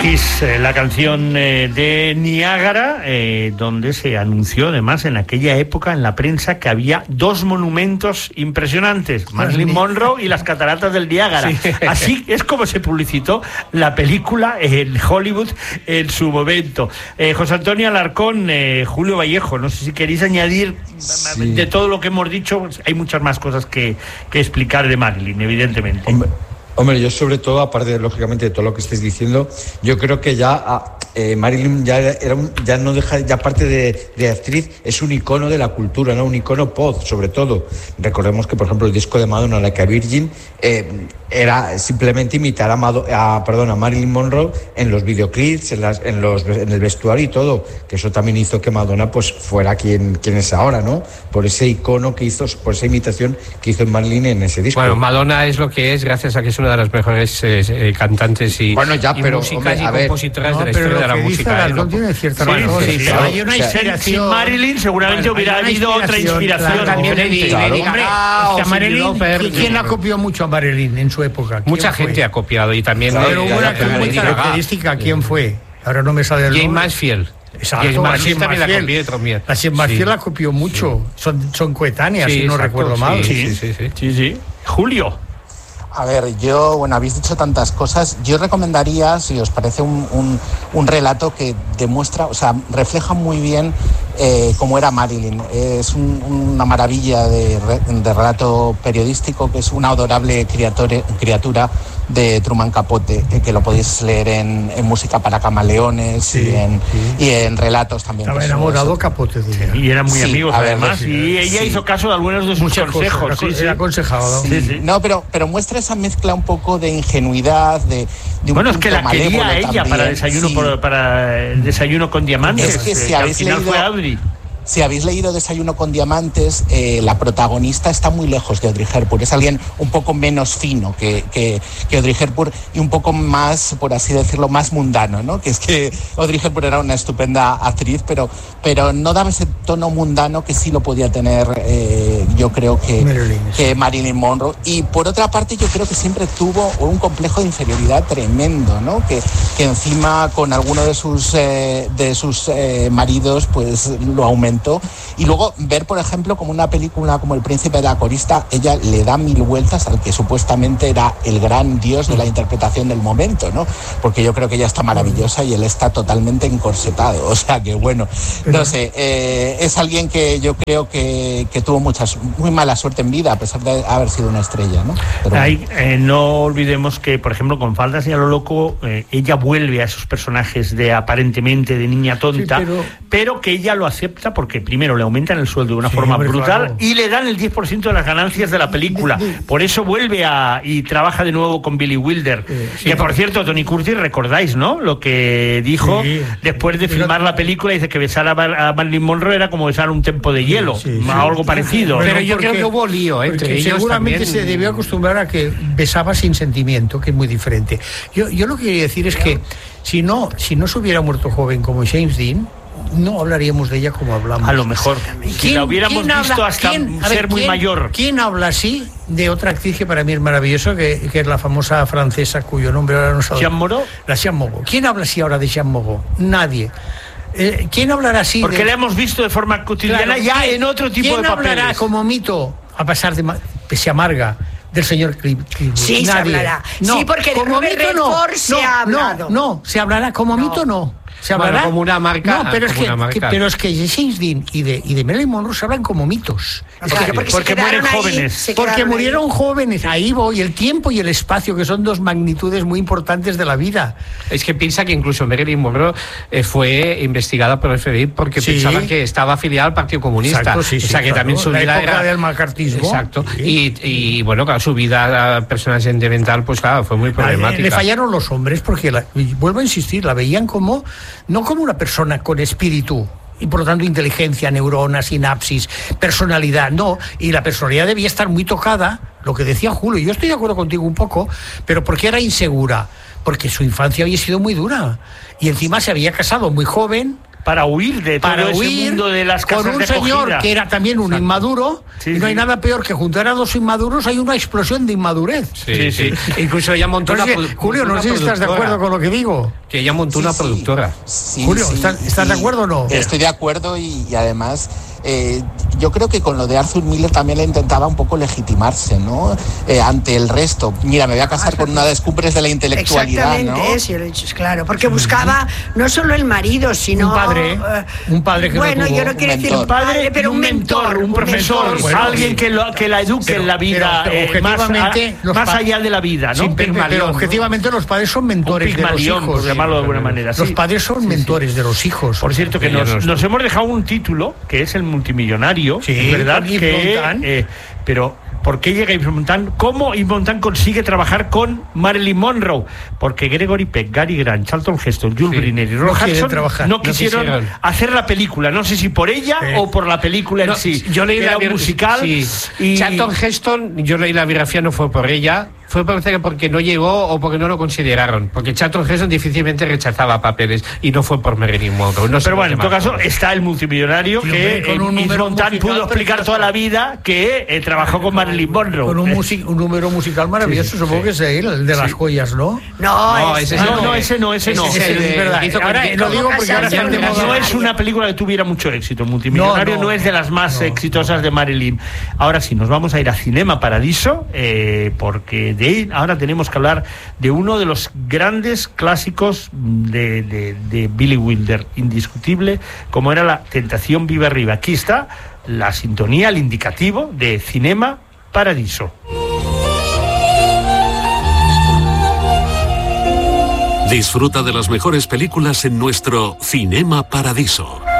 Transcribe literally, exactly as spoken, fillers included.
Kiss, eh, la canción eh, de Niágara, eh, donde se anunció además en aquella época en la prensa que había dos monumentos impresionantes, Marilyn Monroe y las cataratas del Niágara. Sí. Así es como se publicitó la película en Hollywood en su momento. Eh, José Antonio Alarcón, eh, Julio Vallejo, no sé si queréis añadir, sí, de todo lo que hemos dicho. Hay muchas más cosas que, que explicar de Marilyn, evidentemente. Hombre. Hombre, yo sobre todo, aparte lógicamente de todo lo que estáis diciendo, yo creo que ya eh, Marilyn ya era un, ya no deja, ya aparte de, de actriz, es un icono de la cultura, ¿no? Un icono pop, sobre todo. Recordemos que, por ejemplo, el disco de Madonna, Like a Virgin, eh, era simplemente imitar a, Mado, a, perdón, a Marilyn Monroe en los videoclips, en, las, en, los, en el vestuario y todo, que eso también hizo que Madonna pues fuera quien, quien es ahora, ¿no? Por ese icono que hizo, por esa imitación que hizo Marilyn en ese disco. Bueno, Madonna es lo que es gracias a que es una de las mejores eh, cantantes y, bueno, ya, y pero, músicas hombre, y a ver, compositoras no, de la historia de la música. No tiene cierta razón. Sí, Sí, sí, sí, pero sí. hay una O sea, inspiración. sin Marilyn seguramente Bueno, hubiera habido otra inspiración. También diferente. Lady, Claro. Lady Hombre, Gaga, es que a o Marilyn, Cyndi Lauper, ¿quién, ¿quién la copió mucho a Marilyn en su época? Mucha fue? gente ha copiado y también... Claro, eh, pero hubo la- una la- que muy Lady Gaga. característica. ¿Quién fue? Ahora no me sale el Jane nombre. Mansfield. Exacto, Jane Mansfield la también la Jane copió también. La Jane Mansfield Sí. la copió mucho. Son, son coetáneas, Sí, si no exacto, recuerdo sí, mal. sí, sí, sí. Sí, sí. Julio. A ver, yo, bueno, habéis dicho tantas cosas. Yo recomendaría, si os parece, un, un, un relato que demuestra, o sea, refleja muy bien eh, cómo era Marilyn. Es un, una maravilla de, de relato periodístico, que es una adorable criatura, criatura de Truman Capote, eh, que lo podéis leer en, en Música para Camaleones, Sí, y, en, sí. y en relatos también. Estaba Pues, enamorado eso. Capote de ella. Y eran muy Sí, amigos a ver, además, sí, y ella sí. hizo caso de algunos de sus Muchas consejos. cosas. Sí, sí. Era aconsejado. Sí, sí. No, pero, pero muestra esa mezcla un poco de ingenuidad, de, de un Bueno, es que punto la quería malévolo ella también. para desayuno, Sí. por, para el desayuno con diamantes. Es que si eh, habéis al final leído- fue Audrey. Si habéis leído Desayuno con Diamantes, eh, la protagonista está muy lejos de Audrey Hepburn. Es alguien un poco menos fino que, que, que Audrey Hepburn y un poco más, por así decirlo, más mundano, ¿no? Que es que Audrey Hepburn era una estupenda actriz, pero, pero no daba ese tono mundano que sí lo podía tener, eh, yo creo que Marilyn, que sí. Marilyn Monroe. Y por otra parte, yo creo que siempre tuvo un complejo de inferioridad tremendo, ¿no? Que, que encima con alguno de sus, eh, de sus eh, maridos, pues lo aumentó. Y luego ver, por ejemplo, como una película como El Príncipe de la Corista, ella le da mil vueltas al que supuestamente era el gran dios de la interpretación del momento, ¿no? Porque yo creo que ella está maravillosa y él está totalmente encorsetado. O sea que, bueno, no sé, eh, es alguien que yo creo que, que tuvo muchas, muy mala suerte en vida, a pesar de haber sido una estrella, ¿no? Pero, Ahí, eh, no olvidemos que, por ejemplo, con Faldas y a lo loco, eh, ella vuelve a esos personajes de aparentemente de niña tonta, Sí, pero... pero que ella lo acepta porque primero le aumentan el sueldo de una Sí, forma hombre, brutal, claro. y le dan el diez por ciento de las ganancias de la película. Por eso vuelve a y trabaja de nuevo con Billy Wilder. Eh, sí, que, por cierto, Tony Curtis, recordáis, ¿no? Lo que dijo Sí. después de Pero- filmar la película, dice que besar a, Mar- a Marilyn Monroe era como besar un tempo de hielo, Sí, sí, o algo sí. parecido. Bueno, Pero yo porque- creo que hubo lío eh, entre porque ellos seguramente también. se debió acostumbrar a que besaba sin sentimiento, que es muy diferente. Yo, yo lo que quería decir es que si no, si no se hubiera muerto joven como James Dean, no hablaríamos de ella como hablamos. A lo mejor. Si la hubiéramos quién visto habla- hasta quién- a ser ver, muy quién- mayor. ¿Quién habla así de otra actriz que para mí es maravillosa, que, que es la famosa francesa cuyo nombre ahora no sabe? Jean Moreau. La Jean Moreau. ¿Quién habla así ahora de Jean Moreau? Nadie. Eh, ¿Quién hablará así? Porque de... la hemos visto de forma cotidiana Claro, ya ¿quién- en otro tipo ¿quién de papeles. hablará como mito, a pesar de ma- pese amarga, del señor Clip? Sí, se hablará. Sí, porque de como Robert mito no. Redford se no, ha hablado. No, no, se hablará como No. mito no. Se Bueno, hablará como una marca, No, pero es como que, una marca. que- pero es que de James Dean y de y de Marilyn Monroe se hablan como mitos. Claro, porque, porque se quedaron mueren ahí, jóvenes. se Porque quedaron murieron ahí. jóvenes, ahí voy, el tiempo y el espacio, que son dos magnitudes muy importantes de la vida. Es que piensa que incluso Marilyn Monroe eh, fue investigada por el F B I porque Sí. pensaban que estaba afiliada al Partido Comunista. Exacto, sí, sí, o sea que claro. también su La vida época era del macartismo. Exacto. Sí. Y, y bueno, claro, su vida personal sentimental, pues claro, fue muy problemática. Le fallaron los hombres porque, la, y vuelvo a insistir, la veían como, no como una persona con espíritu y por lo tanto inteligencia, neuronas, sinapsis, personalidad, no, y la personalidad debía estar muy tocada, lo que decía Julio, y yo estoy de acuerdo contigo un poco, pero porque era insegura, porque su infancia había sido muy dura, y encima se había casado muy joven para huir de todo para ese huir mundo de las casas con un de señor acogida. que era también un Exacto. inmaduro, sí, y no sí. hay nada peor que juntar a dos inmaduros, hay una explosión de inmadurez. Sí, sí. sí. Incluso ella montó no una, sé, Julio, no sé si estás de acuerdo con lo que digo. Que ella montó sí, una sí. productora. Sí, Julio, sí, ¿estás, ¿estás sí. de acuerdo o no? Estoy de acuerdo y, y además... Eh, yo creo que con lo de Arthur Miller también le intentaba un poco legitimarse, ¿no? Eh, ante el resto. Mira, me voy a casar con una de las cumbres de la intelectualidad, Exactamente, ¿no? eso lo he dicho, claro, porque buscaba no solo el marido, sino... Un padre, uh, un padre que Bueno, no tuvo. yo no quiero un decir un padre, pero un mentor, un profesor, mentor, bueno, alguien sí. que, lo, que la eduque pero, en la vida, pero, pero, eh, objetivamente, más, a, más allá de la vida, ¿no? Sí, pero, pero objetivamente ¿no? los padres son mentores de los hijos. Por llamarlo de alguna manera. Los sí. padres son sí, mentores sí. de los hijos. Por cierto, que nos, nos hemos dejado un título, que es el multimillonario, sí, ¿verdad? Que, eh, pero ¿por qué llega Yves Montand? ¿Cómo Yves Montand consigue trabajar con Marilyn Monroe? Porque Gregory Peck, Gary Grant, Charlton Heston, Jules sí. Briner y Ron no Hudson trabajar, no, quisieron no quisieron hacer la película. No sé si por ella sí. o por la película no, en sí. Yo leí Era la un musical. Sí. Y... Charlton Heston, yo leí la biografía, no fue por ella. Fue porque no llegó o porque no lo consideraron. Porque Charlton Heston difícilmente rechazaba papeles y no fue por Marilyn Monroe. No Pero bueno, en todo caso, está el multimillonario sí, que con un Yves Montand pudo explicar toda la vida que eh, trabajó con Marilyn Monroe. Con un, music, un número musical maravilloso, sí, sí, supongo sí. que es él, el de sí. las joyas, ¿no? No, no, ese, no, no, ese no, ese no. Ese, ese, es verdad. Ahora lo digo porque ahora se no es una película que tuviera mucho éxito. El multimillonario no, no, no es de las más no, exitosas no. de Marilyn. Ahora sí, nos vamos a ir a Cinema Paradiso, eh, porque de ahí ahora tenemos que hablar de uno de los grandes clásicos de, de, de Billy Wilder, indiscutible, como era La Tentación vive arriba. Aquí está la sintonía, el indicativo de Cinema Paradiso. Disfruta de las mejores películas en nuestro Cinema Paradiso.